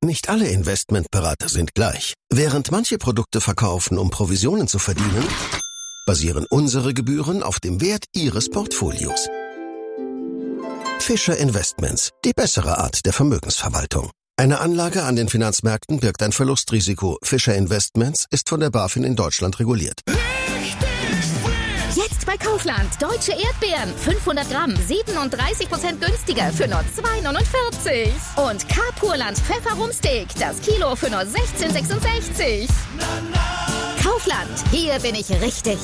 Nicht alle Investmentberater sind gleich. Während manche Produkte verkaufen, um Provisionen zu verdienen, basieren unsere Gebühren auf dem Wert Ihres Portfolios. Fischer Investments, die bessere Art der Vermögensverwaltung. Eine Anlage an den Finanzmärkten birgt ein Verlustrisiko. Fischer Investments ist von der BaFin in Deutschland reguliert. Jetzt bei Kaufland. Deutsche Erdbeeren. 500 Gramm. 37% günstiger für nur 2,49. Und K-Purland Pfefferrumsteak. Das Kilo für nur 16,66. Kaufland. Hier bin ich richtig.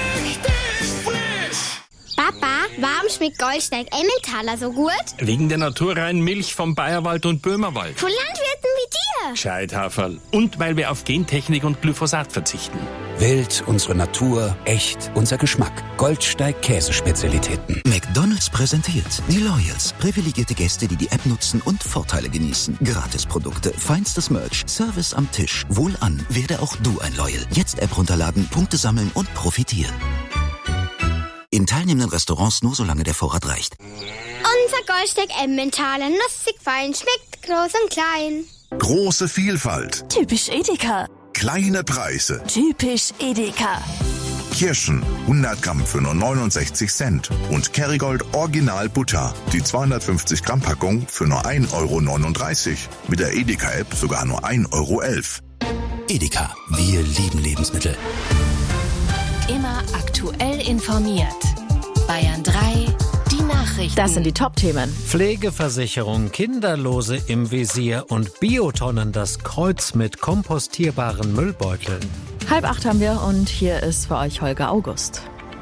Papa, warum schmeckt Goldsteig Emmentaler so gut? Wegen der naturreinen Milch vom Bayerwald und Böhmerwald. Von Landwirten wie dir. Scheithaferl. Und weil wir auf Gentechnik und Glyphosat verzichten. Wild, unsere Natur, echt, unser Geschmack. Goldsteig Käsespezialitäten. McDonald's präsentiert die Loyals. Privilegierte Gäste, die die App nutzen und Vorteile genießen. Gratisprodukte, feinstes Merch, Service am Tisch. Wohlan, werde auch du ein Loyal. Jetzt App runterladen, Punkte sammeln und profitieren. In teilnehmenden Restaurants nur solange der Vorrat reicht. Unser Goldsteig Emmentaler, nussig fein, schmeckt groß und klein. Große Vielfalt. Typisch Edeka. Kleine Preise. Typisch Edeka. Kirschen, 100 Gramm für nur 69 Cent. Und Kerrygold Original Butter, die 250 Gramm Packung für nur 1,39 €. Mit der Edeka-App sogar nur 1,11 €. Edeka, wir lieben Lebensmittel. Immer aktuell informiert. Bayern 3, die Nachrichten. Das sind die Top-Themen. Pflegeversicherung, Kinderlose im Visier und Biotonnen, das Kreuz mit kompostierbaren Müllbeuteln. 7:30 haben wir und hier ist für euch Holger August.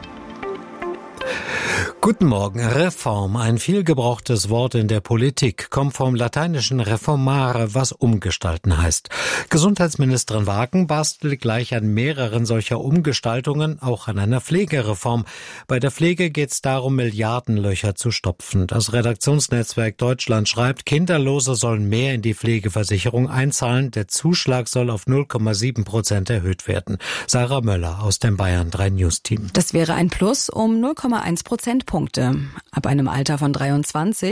Guten Morgen. Reform, ein viel gebrauchtes Wort in der Politik, kommt vom lateinischen reformare, was umgestalten heißt. Gesundheitsministerin Wagen bastelt gleich an mehreren solcher Umgestaltungen, auch an einer Pflegereform. Bei der Pflege geht es darum, Milliardenlöcher zu stopfen. Das Redaktionsnetzwerk Deutschland schreibt, Kinderlose sollen mehr in die Pflegeversicherung einzahlen. Der Zuschlag soll auf 0,7% erhöht werden. Sarah Möller aus dem Bayern 3 News Team. Das wäre ein Plus um 0,1 Prozentpunkte. Ab einem Alter von 23